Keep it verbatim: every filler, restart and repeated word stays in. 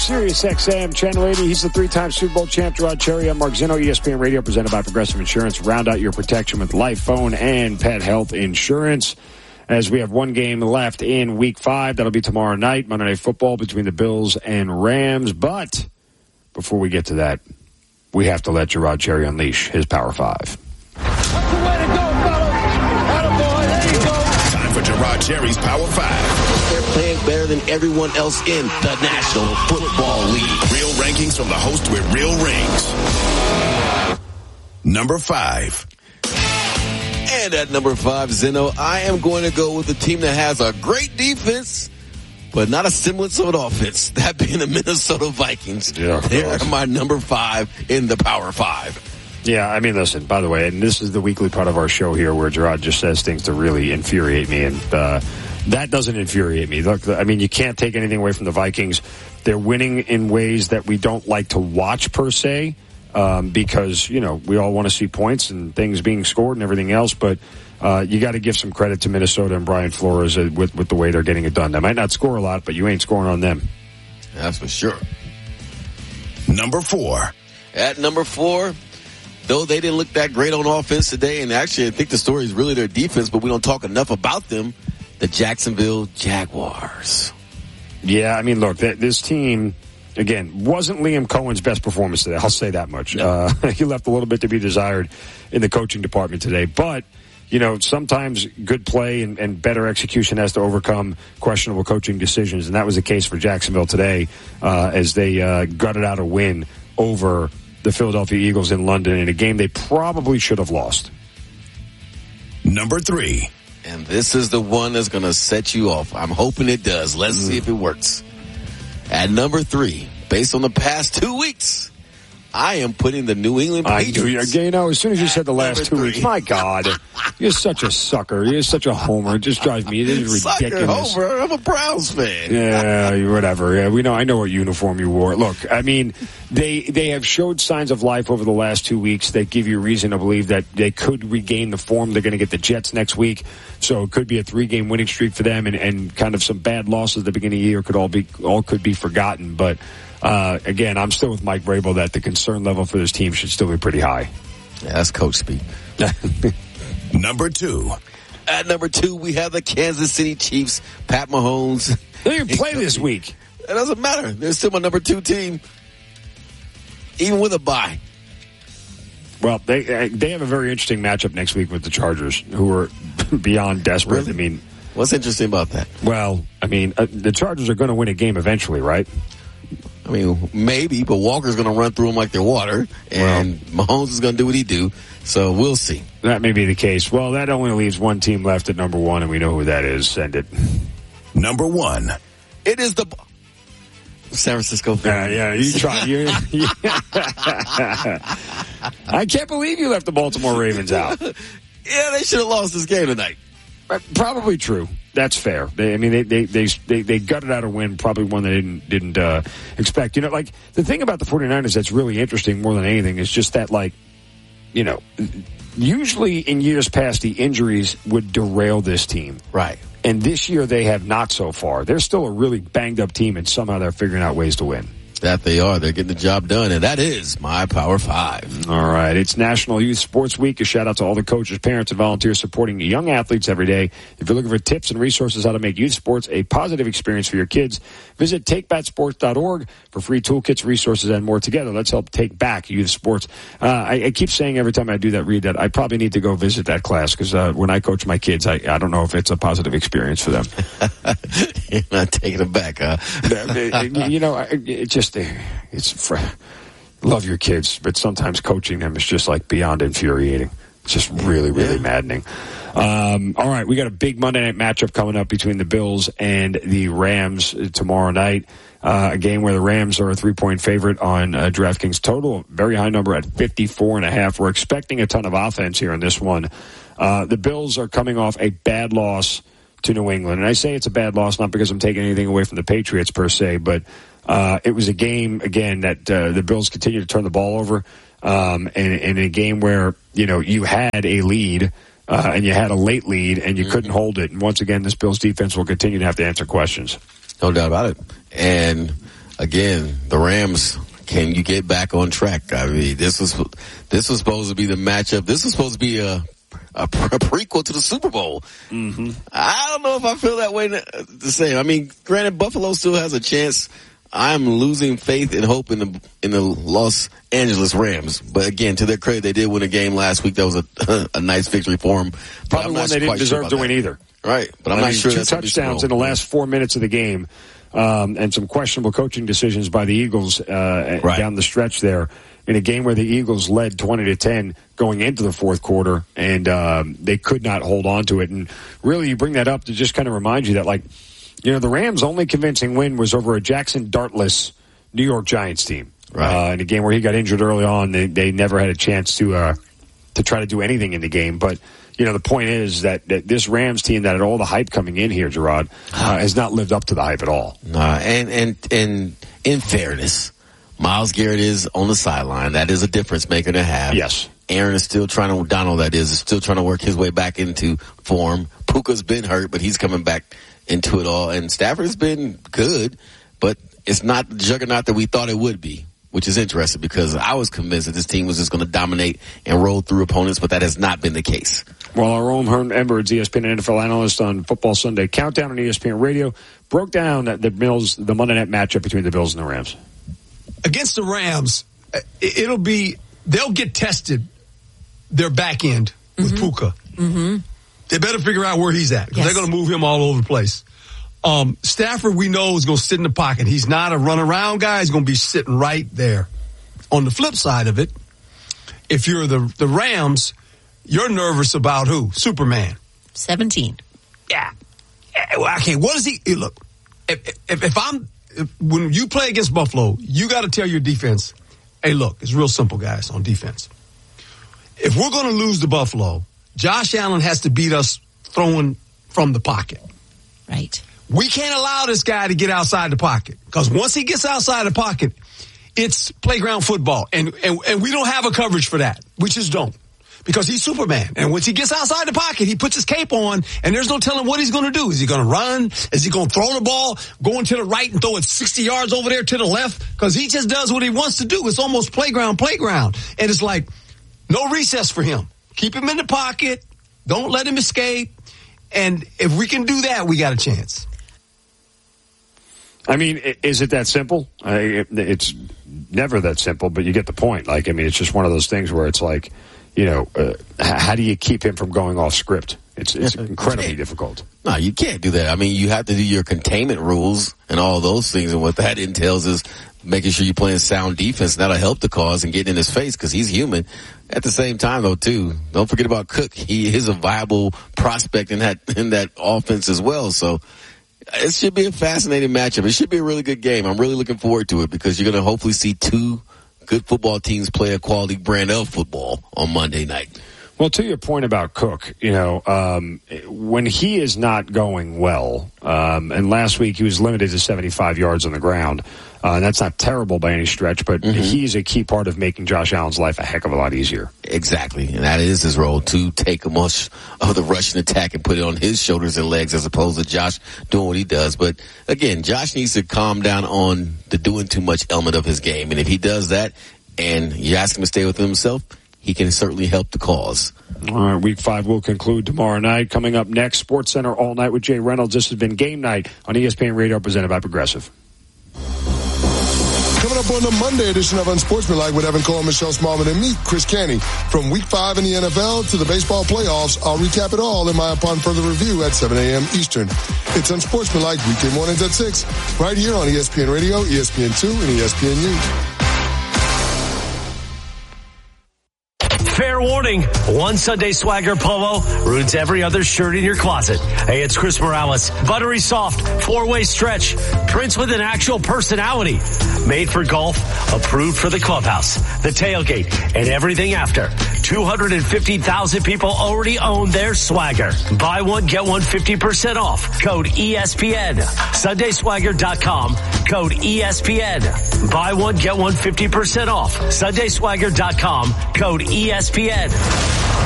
Sirius X M, Channel eighty. He's the three-time Super Bowl champ, Gerard Cherry. I'm Mark Zinno, E S P N Radio, presented by Progressive Insurance. Round out your protection with life, phone, and pet health insurance. As we have one game left in Week five. That'll be tomorrow night, Monday Night Football between the Bills and Rams. But before we get to that, we have to let Gerard Cherry unleash his Power Five. That's the way to go, fellas. Attaboy, there you go. Time for Gerard Cherry's Power Five. They're playing better than everyone else in the National Football League. Real rankings from the host with real rings. Number five. And at number five, Zinno, I am going to go with a team that has a great defense, but not a semblance of an offense. That being the Minnesota Vikings. Yeah, They're my number five in the Power Five. Yeah, I mean, listen, by the way, and this is the weekly part of our show here where Gerard just says things to really infuriate me, and uh, that doesn't infuriate me. Look, I mean, you can't take anything away from the Vikings. They're winning in ways that we don't like to watch, per se, um, because, you know, we all want to see points and things being scored and everything else, but uh, you got to give some credit to Minnesota and Brian Flores uh, with, with the way they're getting it done. They might not score a lot, but you ain't scoring on them. That's for sure. Number four. At number four, though they didn't look that great on offense today, and actually I think the story is really their defense, but we don't talk enough about them, the Jacksonville Jaguars. Yeah, I mean, look, th- this team, again, wasn't Liam Cohen's best performance today. I'll say that much. No. Uh, he left a little bit to be desired in the coaching department today. But, you know, sometimes good play and, and better execution has to overcome questionable coaching decisions, and that was the case for Jacksonville today uh, as they uh, gutted out a win over the Philadelphia Eagles in London in a game they probably should have lost. Number three. And this is the one that's going to set you off. I'm hoping it does. Let's mm. see if it works. At number three, based on the past two weeks, I am putting the New England Patriots. I do. You know, as soon as you said the last two three. weeks, my God, you're such a sucker. You're such a homer. It just drives me. It is ridiculous. Sucker, homer. I'm a Browns fan. Yeah, whatever. Yeah, we know. I know what uniform you wore. Look, I mean, they they have showed signs of life over the last two weeks that give you reason to believe that they could regain the form. They're going to get the Jets next week, so it could be a three-game winning streak for them, and, and kind of some bad losses at the beginning of the year could all be all could be forgotten, but. Uh, again, I'm still with Mike Vrabel that the concern level for this team should still be pretty high. Yeah, that's coach speak. Number two. At number two, we have the Kansas City Chiefs, Pat Mahomes. They didn't play this week. It doesn't matter. They're still my number two team, even with a bye. Well, they they have a very interesting matchup next week with the Chargers, who are beyond desperate. Really? I mean, what's interesting about that? Well, I mean, uh, the Chargers are going to win a game eventually, right? I mean, maybe, but Walker's going to run through them like they're water, and well, Mahomes is going to do what he do, so we'll see. That may be the case. Well, that only leaves one team left at number one, and we know who that is. Send it. Number one. It is the San Francisco. Yeah, uh, yeah, you try. You, you, I can't believe you left the Baltimore Ravens out. Yeah, they should have lost this game tonight. Probably true. That's fair. They, I mean, they, they they they they gutted out a win, probably one they didn't didn't uh, expect. You know, like the thing about the 49ers that's really interesting more than anything is just that, like, you know, usually in years past the injuries would derail this team, right? And this year they have not so far. They're still a really banged up team, and somehow they're figuring out ways to win. That they are. They're getting the job done, and that is my Power Five. All right. It's National Youth Sports Week. A shout out to all the coaches, parents, and volunteers supporting young athletes every day. If you're looking for tips and resources how to make youth sports a positive experience for your kids, visit take bat sports dot org for free toolkits, resources, and more. Together, let's help take back youth sports. Uh, I, I keep saying every time I do that, read that, I probably need to go visit that class because uh, when I coach my kids, I, I don't know if it's a positive experience for them. You're not taking it back, huh? You know, it just... It's for, love your kids, but sometimes coaching them is just like beyond infuriating. It's just really, really yeah. maddening. Um, all right, we got a big Monday night matchup coming up between the Bills and the Rams tomorrow night. Uh, a game where the Rams are a three-point favorite on uh, DraftKings total, very high number at fifty-four and a half. We're expecting a ton of offense here in this one. Uh, the Bills are coming off a bad loss to New England, and I say it's a bad loss not because I'm taking anything away from the Patriots per se, but Uh, it was a game, again, that uh, the Bills continue to turn the ball over, um, and, and a game where, you know, you had a lead, uh, and you had a late lead, and you mm-hmm. couldn't hold it. And once again, this Bills defense will continue to have to answer questions. No doubt about it. And, again, the Rams, can you get back on track? I mean, this was this was supposed to be the matchup. This was supposed to be a a, a prequel to the Super Bowl. Mm-hmm. I don't know if I feel that way the same. I mean, granted, Buffalo still has a chance. I'm losing faith and hope in the in the Los Angeles Rams. But again, to their credit, they did win a game last week. That was a a nice victory for them. Probably one they didn't deserve to win either. Right, but I'm I not mean, sure two that's touchdowns in the last four minutes of the game, um, and some questionable coaching decisions by the Eagles uh, right. down the stretch there in a game where the Eagles led twenty to ten going into the fourth quarter, and um, they could not hold on to it. And really, you bring that up to just kind of remind you that, like, you know, the Rams' only convincing win was over a Jackson Dartless New York Giants team. Right. Uh, in a game where he got injured early on, they, they never had a chance to uh, to try to do anything in the game. But, you know, the point is that, that this Rams team that had all the hype coming in here, Gerard, uh, has not lived up to the hype at all. Nah, and, and, and in fairness, Myles Garrett is on the sideline. That is a difference maker to have. Yes. Aaron is still trying to, Donald that is, is still trying to work his way back into form. Puka's been hurt, but he's coming back into it all. And Stafford's been good, but it's not the juggernaut that we thought it would be, which is interesting because I was convinced that this team was just going to dominate and roll through opponents, but that has not been the case. Well, our own Herm Edwards, E S P N N F L analyst on Football Sunday Countdown on E S P N Radio, broke down the Bills, the Monday night matchup between the Bills and the Rams. Against the Rams, it'll be, they'll get tested, their back end with mm-hmm. Puka. Mm-hmm. They better figure out where he's at because yes. they're going to move him all over the place. Um, Stafford, we know, is going to sit in the pocket. He's not a run-around guy. He's going to be sitting right there. On the flip side of it, if you're the the Rams, you're nervous about who? Superman. seventeen. Yeah. yeah well, okay, what is he? Look, if, if, if I'm, if, when you play against Buffalo, you got to tell your defense, hey, look, it's real simple, guys, on defense. If we're going to lose to Buffalo, Josh Allen has to beat us throwing from the pocket. Right. We can't allow this guy to get outside the pocket because once he gets outside the pocket, it's playground football. And, and, and we don't have a coverage for that. We just don't because he's Superman. And once he gets outside the pocket, he puts his cape on and there's no telling what he's going to do. Is he going to run? Is he going to throw the ball, going to the right and throw it sixty yards over there to the left? Because he just does what he wants to do. It's almost playground, playground. And it's like no recess for him. Keep him in the pocket. Don't let him escape. And if we can do that, we got a chance. I mean, is it that simple? I, it's never that simple, but you get the point. Like, I mean, it's just one of those things where it's like, you know, uh, how do you keep him from going off script? It's it's incredibly difficult. No, you can't do that. I mean, you have to do your containment rules and all those things, and what that entails is making sure you're playing sound defense. That'll help the cause and getting in his face because he's human. At the same time, though, too, don't forget about Cook. He is a viable prospect in that in that offense as well. So it should be a fascinating matchup. It should be a really good game. I'm really looking forward to it because you're going to hopefully see two good football teams play a quality brand of football on Monday night. Well, to your point about Cook, you know, um, when he is not going well, um, and last week he was limited to seventy-five yards on the ground, uh, and that's not terrible by any stretch, but mm-hmm. he's a key part of making Josh Allen's life a heck of a lot easier. Exactly, and that is his role, to take much of the rushing attack and put it on his shoulders and legs as opposed to Josh doing what he does. But, again, Josh needs to calm down on the doing too much element of his game, and if he does that and you ask him to stay within himself, he can certainly help the cause. All right, week five will conclude tomorrow night. Coming up next, Sports Center all night with Jay Reynolds. This has been Game Night on E S P N Radio, presented by Progressive. Coming up on the Monday edition of Unsportsmanlike with Evan Cole, Michelle Smallman, and me, Chris Canny. From week five in the N F L to the baseball playoffs, I'll recap it all in my Upon Further Review at seven a.m. Eastern. It's Unsportsmanlike weekend mornings at six, right here on E S P N Radio, E S P N two, and E S P N U. Fair warning, one Sunday Swagger polo ruins every other shirt in your closet. Hey, it's Chris Morales. Buttery soft, four-way stretch, prints with an actual personality. Made for golf, approved for the clubhouse, the tailgate, and everything after. two hundred fifty thousand people already own their Swagger. Buy one, get one fifty percent off. Code E S P N. Sunday Swagger dot com. Code E S P N. Buy one, get one fifty percent off. Sunday Swagger dot com. Code E S P N.